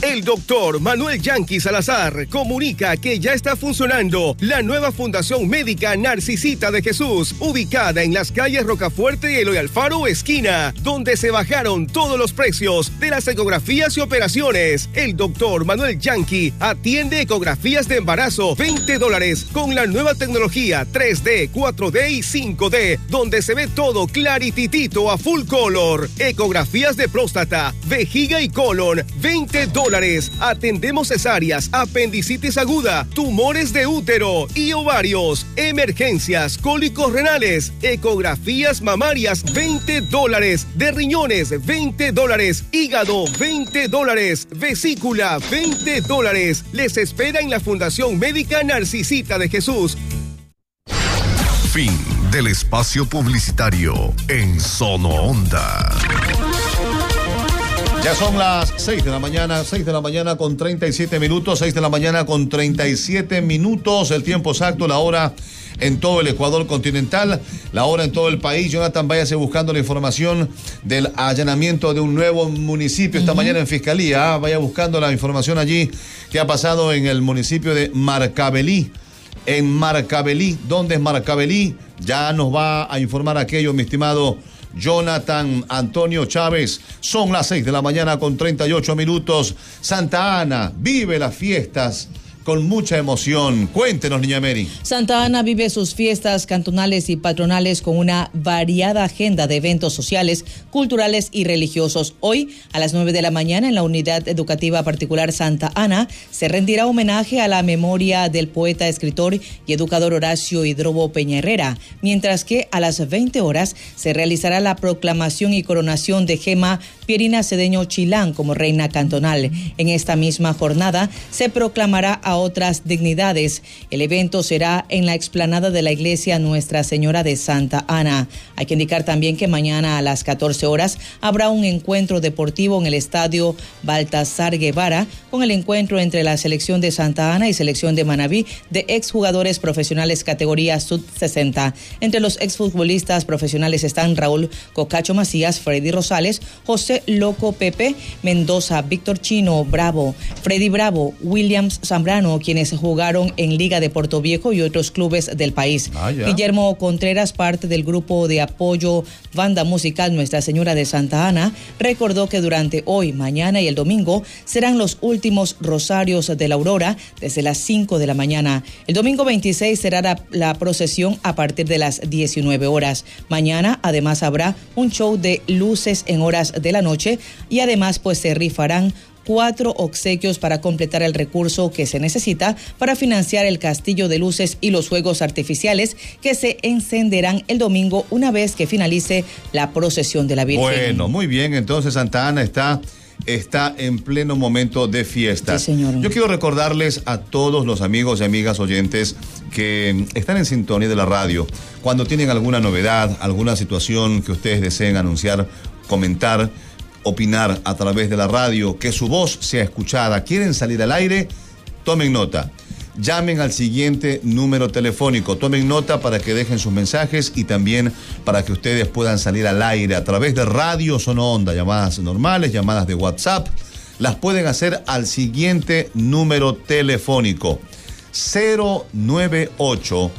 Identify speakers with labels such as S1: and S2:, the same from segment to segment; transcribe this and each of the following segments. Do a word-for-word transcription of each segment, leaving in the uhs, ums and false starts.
S1: El doctor Manuel Yanqui Salazar comunica que ya está funcionando la nueva Fundación Médica Narcisita de Jesús, ubicada en las calles Rocafuerte y Eloy Alfaro esquina, donde se bajaron todos los precios de las ecografías y operaciones. El doctor Manuel Yanqui atiende ecografías de embarazo veinte dólares con la nueva tecnología tres D, cuatro D y cinco D, donde se ve todo clarititito a full color. Ecografías de próstata, vejiga y colon, veinte dólares. Atendemos cesáreas, apendicitis aguda, tumores de útero y ovarios, emergencias, cólicos renales, ecografías mamarias, veinte dólares, de riñones, veinte dólares, hígado, veinte dólares, vesícula, veinte dólares. Les espera en la Fundación Médica Narcisita de Jesús.
S2: Fin del espacio publicitario en Sono Onda.
S3: Ya son las seis de la mañana, seis de la mañana con treinta y siete minutos, seis de la mañana con treinta y siete minutos, el tiempo exacto, la hora en todo el Ecuador continental, la hora en todo el país. Jonathan, váyase buscando la información del allanamiento de un nuevo municipio esta uh-huh. mañana en Fiscalía. Vaya buscando la información allí que ha pasado en el municipio de Marcabelí. En Marcabelí, ¿dónde es Marcabelí? Ya nos va a informar aquello, mi estimado Jonathan Antonio Chávez. Son las seis de la mañana con treinta y ocho minutos. Santa Ana vive las fiestas con mucha emoción. Cuéntenos, niña Mary.
S4: Santa Ana vive sus fiestas cantonales y patronales con una variada agenda de eventos sociales, culturales y religiosos. Hoy, a las nueve de la mañana, en la Unidad Educativa Particular Santa Ana, se rendirá homenaje a la memoria del poeta, escritor y educador Horacio Hidrobo Peña Herrera, mientras que a las veinte horas se realizará la proclamación y coronación de Gema Pierina Cedeño Chilán como reina cantonal. En esta misma jornada se proclamará a otras dignidades. El evento será en la explanada de la iglesia Nuestra Señora de Santa Ana. Hay que indicar también que mañana a las catorce horas habrá un encuentro deportivo en el estadio Baltasar Guevara con el encuentro entre la selección de Santa Ana y selección de Manabí de exjugadores profesionales categoría sub sesenta. Entre los exfutbolistas profesionales están Raúl Cocacho Macías, Freddy Rosales, José Loco Pepe Mendoza, Víctor Chino Bravo, Freddy Bravo, Williams Zambrano, quienes jugaron en Liga de Puerto Viejo y otros clubes del país. Ah, Guillermo Contreras, parte del grupo de apoyo banda musical Nuestra Señora de Santa Ana, recordó que durante hoy, mañana y el domingo serán los últimos rosarios de la aurora desde las cinco de la mañana. El domingo veintiséis será la, la procesión a partir de las diecinueve horas. Mañana además habrá un show de luces en horas de la noche y además pues se rifarán cuatro obsequios para completar el recurso que se necesita para financiar el castillo de luces y los fuegos artificiales que se encenderán el domingo una vez que finalice la procesión de la Virgen.
S3: Bueno, muy bien, entonces Santa Ana está, está en pleno momento de fiestas.
S4: Sí, señor.
S3: Yo quiero recordarles a todos los amigos y amigas oyentes que están en sintonía de la radio, cuando tienen alguna novedad, alguna situación que ustedes deseen anunciar, comentar, opinar a través de la radio, que su voz sea escuchada, quieren salir al aire, tomen nota. Llamen al siguiente número telefónico, tomen nota para que dejen sus mensajes y también para que ustedes puedan salir al aire a través de Radio Sono Onda, llamadas normales, llamadas de WhatsApp, las pueden hacer al siguiente número telefónico, cero nueve ocho,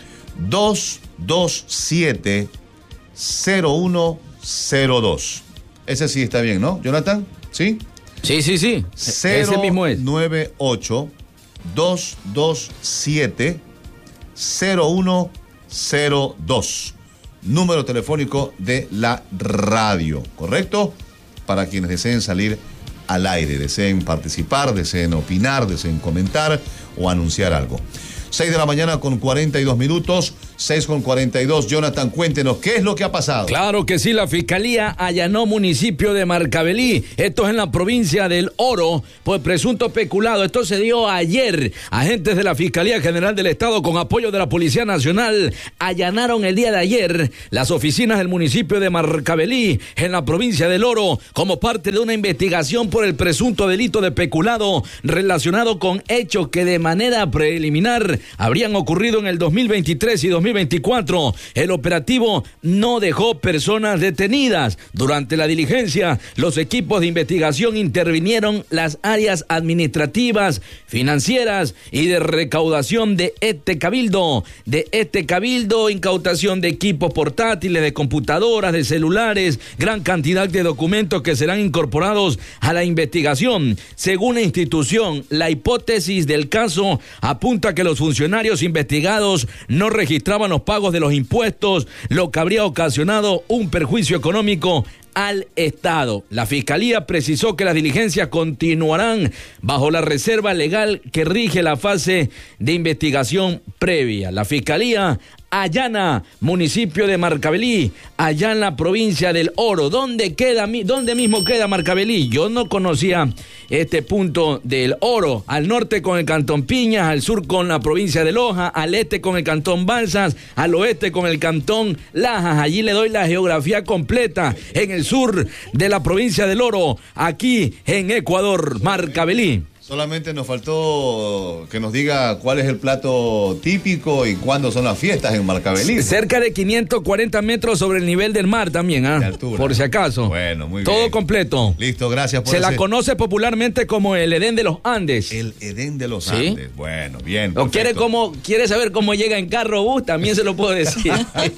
S3: dos dos siete, cero uno cero dos. Ese sí está bien, ¿no, Jonathan? ¿Sí?
S5: Sí, sí, sí. Ese mismo es.
S3: cero nueve ocho, dos dos siete, cero uno cero dos. Número telefónico de la radio, ¿correcto? Para quienes deseen salir al aire, deseen participar, deseen opinar, deseen comentar o anunciar algo. seis de la mañana con cuarenta y dos minutos, seis con cuarenta y dos. Jonathan, cuéntenos, ¿qué es lo que ha pasado?
S5: Claro que sí, la Fiscalía allanó municipio de Marcabelí, esto es en la provincia del Oro, por presunto peculado. Esto se dio ayer. Agentes de la Fiscalía General del Estado, con apoyo de la Policía Nacional, allanaron el día de ayer las oficinas del municipio de Marcabelí, en la provincia del Oro, como parte de una investigación por el presunto delito de peculado relacionado con hechos que de manera preliminar habrían ocurrido en el dos mil veintitrés y dos mil veinticuatro. El operativo no dejó personas detenidas. Durante la diligencia, los equipos de investigación intervinieron las áreas administrativas, financieras y de recaudación de este cabildo. De este cabildo, incautación de equipos portátiles, de computadoras, de celulares, gran cantidad de documentos que serán incorporados a la investigación. Según la institución, la hipótesis del caso apunta que los funcionarios investigados no registraban los pagos de los impuestos, lo que habría ocasionado un perjuicio económico al Estado. La Fiscalía precisó que las diligencias continuarán bajo la reserva legal que rige la fase de investigación previa. La Fiscalía allana municipio de Marcavelí, allá en la provincia del Oro. ¿Dónde queda, dónde mismo queda Marcavelí? Yo no conocía este punto del Oro. Al norte con el cantón Piñas, al sur con la provincia de Loja, al este con el cantón Balsas, al oeste con el cantón Lajas. Allí le doy la geografía completa. En el sur de la provincia del Oro, aquí en Ecuador, Marcavelí.
S3: Solamente nos faltó que nos diga cuál es el plato típico y cuándo son las fiestas en Marcavelí.
S5: Cerca de quinientos cuarenta metros sobre el nivel del mar también, ¿ah? ¿eh? Por si acaso.
S3: Bueno, muy
S5: Todo
S3: bien.
S5: Todo completo.
S3: Listo, gracias por
S5: Se
S3: ese...
S5: la conoce popularmente como el Edén de los Andes.
S3: El Edén de los
S5: ¿Sí?
S3: Andes. Bueno, bien.
S5: O quiere, cómo, quiere saber cómo llega en carro bus, también se lo puedo decir.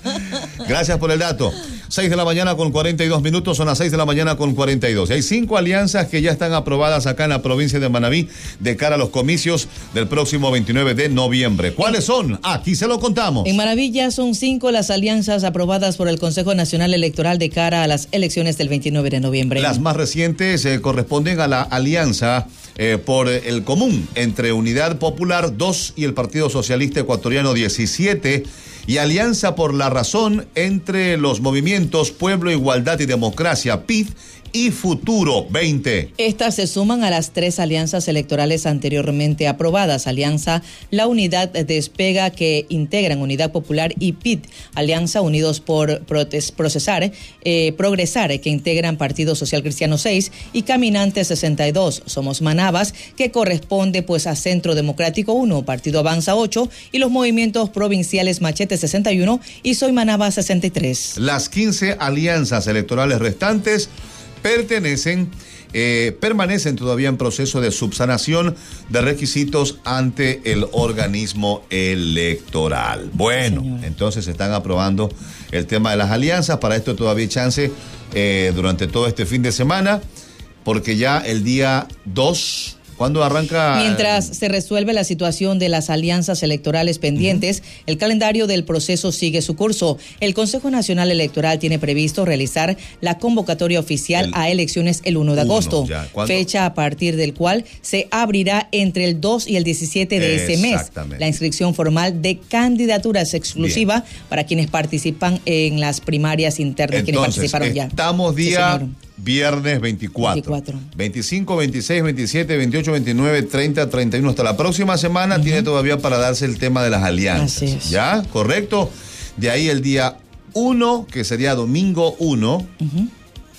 S3: Gracias por el dato. seis de la mañana con cuarenta y dos minutos, son las seis de la mañana con cuarenta y dos. Hay cinco alianzas que ya están aprobadas acá en la provincia de Manabí de cara a los comicios del próximo veintinueve de noviembre. ¿Cuáles son? Aquí se lo contamos.
S4: En Manabí ya son cinco las alianzas aprobadas por el Consejo Nacional Electoral de cara a las elecciones del veintinueve de noviembre.
S3: Las más recientes eh, corresponden a la alianza eh, por el común entre Unidad Popular dos y el Partido Socialista Ecuatoriano diecisiete, y Alianza por la Razón entre los movimientos Pueblo, Igualdad y Democracia, P I D, y Futuro veinte.
S4: Estas se suman a las tres alianzas electorales anteriormente aprobadas. Alianza La Unidad Despega, que integran Unidad Popular y P I D. Alianza Unidos por Protes- Procesar, eh, Progresar, que integran Partido Social Cristiano seis, y Caminante sesenta y dos. Somos Manabas, que corresponde pues a Centro Democrático uno, Partido Avanza ocho, y los movimientos provinciales Machete sesenta y uno y Soy Manaba sesenta y tres.
S3: Las quince alianzas electorales restantes pertenecen, eh, permanecen todavía en proceso de subsanación de requisitos ante el organismo electoral. Bueno, sí, entonces se están aprobando el tema de las alianzas. Para esto todavía hay chance eh, durante todo este fin de semana, porque ya el día dos... ¿Cuándo arranca?
S4: Mientras se resuelve la situación de las alianzas electorales pendientes, uh-huh. el calendario del proceso sigue su curso. El Consejo Nacional Electoral tiene previsto realizar la convocatoria oficial el a elecciones el uno de agosto, fecha a partir del cual se abrirá entre el dos y el diecisiete de ese mes la inscripción formal de candidaturas exclusiva Bien. para quienes participan en las primarias internas,
S3: Entonces,
S4: quienes participaron ya.
S3: Estamos día...
S4: Sí,
S3: viernes veinticuatro,
S4: veinticuatro,
S3: veinticinco, veintiséis, veintisiete, veintiocho, veintinueve, treinta, treinta y uno. Hasta la próxima semana uh-huh. tiene todavía para darse el tema de las alianzas.
S4: Así es.
S3: ¿Ya? ¿Correcto? De ahí el día uno, que sería domingo uno. Uh-huh.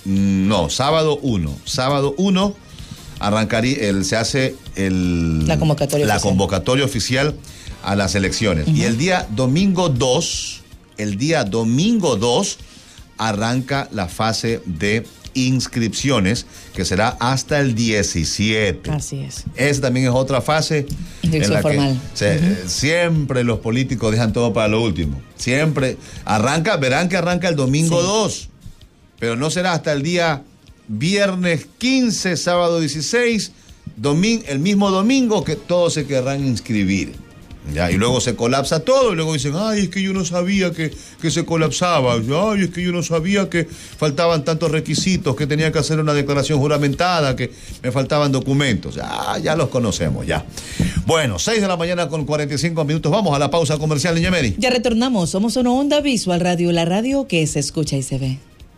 S3: No, sábado uno. Sábado uno arrancaría, el, se hace el,
S4: la, convocatoria,
S3: la
S4: oficial.
S3: convocatoria oficial a las elecciones. Uh-huh. Y el día domingo dos, el día domingo dos arranca la fase de inscripciones, que será hasta el diecisiete.
S4: Así es.
S3: Esa también es otra fase.
S4: Inscripción
S3: en la
S4: formal.
S3: Que se, uh-huh. Siempre los políticos dejan todo para lo último. Siempre. Arranca, verán que arranca el domingo sí. dos, pero no será hasta el día viernes quince, sábado dieciséis, domingo, el mismo domingo que todos se querrán inscribir. Ya, y luego se colapsa todo, y luego dicen, ay, es que yo no sabía que, que se colapsaba, ay, es que yo no sabía que faltaban tantos requisitos, que tenía que hacer una declaración juramentada, que me faltaban documentos. Ya, ya los conocemos, ya. Bueno, seis de la mañana con cuarenta y cinco minutos, vamos a la pausa comercial, Niña Mary.
S4: Ya retornamos, somos una onda visual radio, la radio que se escucha y se ve.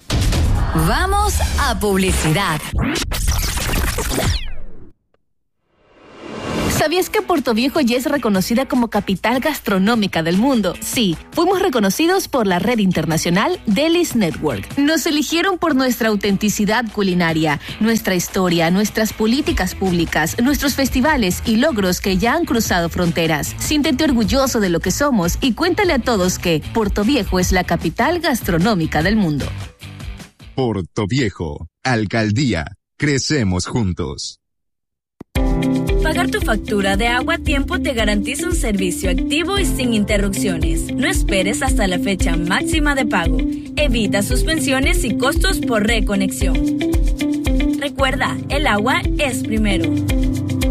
S6: Vamos a publicidad. ¿Sabía
S7: ¿Sabías que Puerto Viejo ya es reconocida como capital gastronómica del mundo? Sí, fuimos reconocidos por la red internacional Delis Network. Nos eligieron por nuestra autenticidad culinaria, nuestra historia, nuestras políticas públicas, nuestros festivales y logros que ya han cruzado fronteras. Siéntete orgulloso de lo que somos y cuéntale a todos que Puerto Viejo es la capital gastronómica del mundo.
S8: Puerto Viejo, Alcaldía, crecemos juntos.
S9: Pagar tu factura de agua a tiempo te garantiza un servicio activo y sin interrupciones. No esperes hasta la fecha máxima de pago. Evita suspensiones y costos por reconexión. Recuerda, el agua es primero.